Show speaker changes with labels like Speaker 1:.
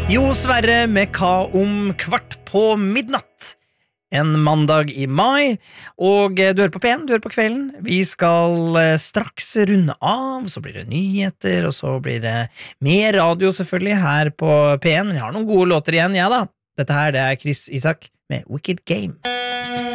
Speaker 1: Jo, Sverre, med hva om 1:15 en mandag i mai, og du hører på P1, du hører på Kvelden. Vi skal straks runde av, så blir det nyheter, og så blir det mer radio selvfølgelig her på P1. Vi har noen gode låter igjen, ja da. Dette her, det er Chris Isak med Wicked Game.